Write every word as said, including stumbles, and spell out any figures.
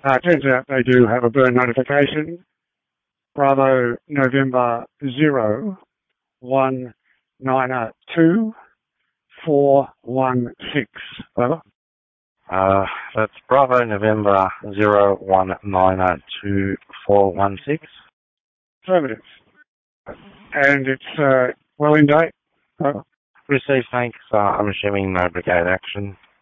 Uh, turns out they do have a burn notification. Bravo November zero one nine two four one six. Over. Uh, that's Bravo November zero one nine two four one six. Affirmative. And it's uh, well in date. Over. Received, thanks. Uh, I'm assuming no brigade action.